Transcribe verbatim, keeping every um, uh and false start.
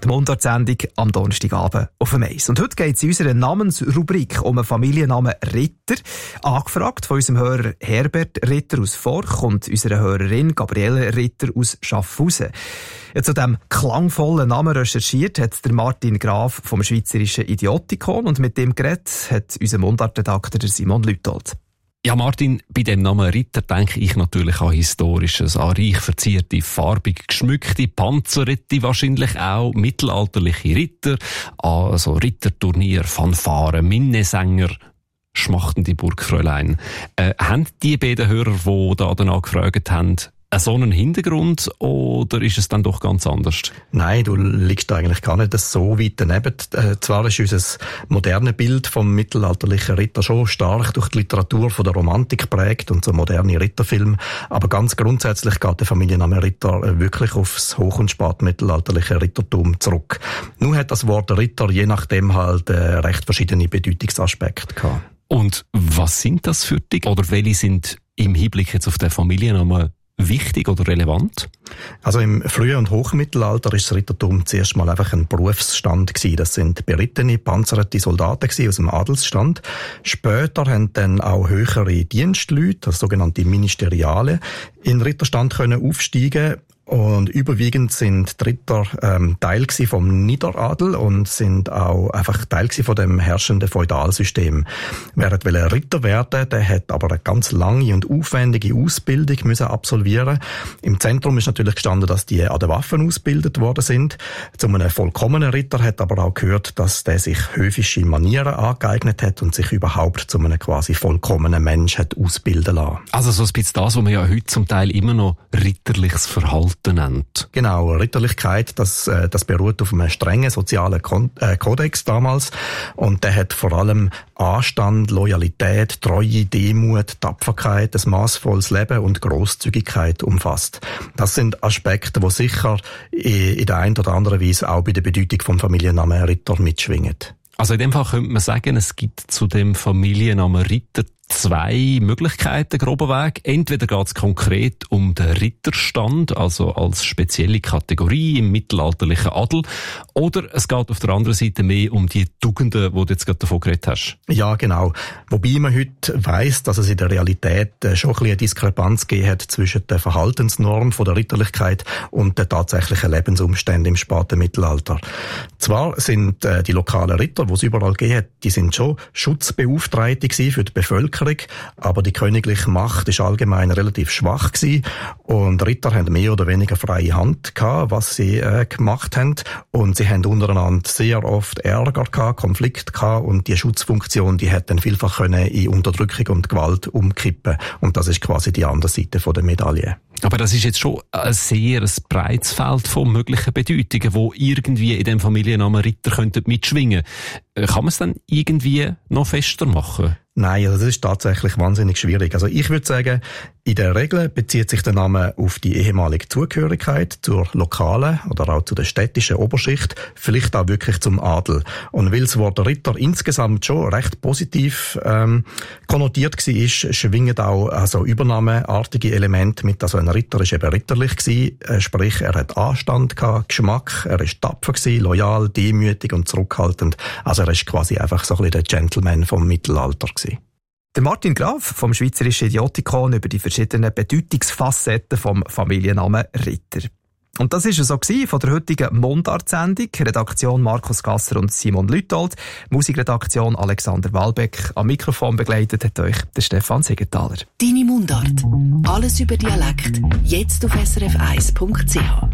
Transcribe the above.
Die Mundartsendung am Donnerstagabend auf dem Eis. Und heute geht es in unserer Namensrubrik um einen Familiennamen Ritter. Angefragt von unserem Hörer Herbert Ritter aus Forch und unserer Hörerin Gabriele Ritter aus Schaffhausen. Ja, zu diesem klangvollen Namen recherchiert hat der Martin Graf vom Schweizerischen Idiotikon und mit dem geredet hat unser Mundartredakteur Simon Lütold. Ja, Martin, bei dem Namen Ritter denke ich natürlich an Historisches, an reich verzierte, farbig geschmückte Panzerritter, wahrscheinlich auch mittelalterliche Ritter, an also Ritterturnier, Fanfaren, Minnesänger, schmachtende Burgfräulein. Äh, haben die beiden Hörer, die da danach gefragt haben, so einen Hintergrund oder ist es dann doch ganz anders? Nein, du liegst da eigentlich gar nicht so weit daneben. Äh, zwar ist unser modernes Bild vom mittelalterlichen Ritter schon stark durch die Literatur von der Romantik geprägt und so moderne Ritterfilme, aber ganz grundsätzlich geht der Familienname Ritter wirklich aufs hoch- und spätmittelalterliche Rittertum zurück. Nun hat das Wort Ritter je nachdem halt äh, recht verschiedene Bedeutungsaspekte gehabt. Und was sind das für dich? Oder welche sind im Hinblick jetzt auf den Familiennamen wichtig oder relevant? Also im frühen und Hochmittelalter ist das Rittertum zuerst mal einfach ein Berufsstand gewesen. Das sind berittene, panzerte Soldaten gewesen aus dem Adelsstand. Später haben dann auch höhere Dienstleute, also sogenannte Ministeriale, in den Ritterstand können aufsteigen. Und überwiegend sind die Ritter ähm, Teil gsi vom Niederadel und sind auch einfach Teil gsi von dem herrschenden Feudalsystem. Wer wollte Ritter werden, der hat aber eine ganz lange und aufwendige Ausbildung müssen absolvieren. Im Zentrum ist natürlich gestanden, dass die an den Waffen ausgebildet worden sind. Zu einem vollkommenen Ritter hat aber auch gehört, dass der sich höfische Manieren angeeignet hat und sich überhaupt zu einem quasi vollkommenen Mensch hat ausbilden lassen. Also so ein bisschen das, was man ja heute zum Teil immer noch ritterliches Verhalten nennt. Genau, Ritterlichkeit, das, äh, das beruht auf einem strengen sozialen Kon- äh, Kodex damals und der hat vor allem Anstand, Loyalität, Treue, Demut, Tapferkeit, ein maßvolles Leben und Grosszügigkeit umfasst. Das sind Aspekte, die sicher in der einen oder anderen Weise auch bei der Bedeutung vom Familiennamen Ritter mitschwingen. Also in dem Fall könnte man sagen, es gibt zu dem Familiennamen Ritter zwei Möglichkeiten, grober Weg. Entweder geht es konkret um den Ritterstand, also als spezielle Kategorie im mittelalterlichen Adel, oder es geht auf der anderen Seite mehr um die Tugenden, die du jetzt gerade davon geredet hast. Ja, genau. Wobei man heute weiss, dass es in der Realität schon ein bisschen eine Diskrepanz gegeben hat zwischen der Verhaltensnorm von der Ritterlichkeit und den tatsächlichen Lebensumständen im späten Mittelalter. Zwar sind äh, die lokalen Ritter, die es überall gegeben hat, die sind schon Schutzbeauftragte gewesen für die Bevölkerung, aber die königliche Macht ist allgemein relativ schwach gewesen und Ritter haben mehr oder weniger freie Hand gehabt, was sie äh, gemacht haben und sie haben untereinander sehr oft Ärger gehabt, Konflikt gehabt und die Schutzfunktion, die hat dann vielfach können in Unterdrückung und Gewalt umkippen und das ist quasi die andere Seite von der Medaille. Aber das ist jetzt schon ein sehr ein breites Feld von möglichen Bedeutungen, wo irgendwie in dem Familiennamen Ritter könnten mitschwingen. Kann man es dann irgendwie noch fester machen? Nein, also das ist tatsächlich wahnsinnig schwierig. Also ich würde sagen, in der Regel bezieht sich der Name auf die ehemalige Zugehörigkeit zur lokalen oder auch zu der städtischen Oberschicht, vielleicht auch wirklich zum Adel. Und weil das Wort Ritter insgesamt schon recht positiv ähm, konnotiert war, ist, schwingen auch also übernahmeartige Elemente mit. Also ein Ritter ist eben ritterlich gewesen, äh, sprich er hat Anstand gehabt, Geschmack, er ist tapfer gewesen, loyal, demütig und zurückhaltend. Also er ist quasi einfach so ein bisschen der Gentleman vom Mittelalter gewesen. Der Martin Graf vom Schweizerischen Idiotikon über die verschiedenen Bedeutungsfacetten vom Familiennamen Ritter. Und das war es so von der heutigen Mundart-Sendung. Redaktion Markus Gasser und Simon Lütold. Musikredaktion Alexander Walbeck. Am Mikrofon begleitet hat euch der Stefan Siegenthaler. Deine Mundart. Alles über Dialekt. Jetzt auf s r f eins punkt c h.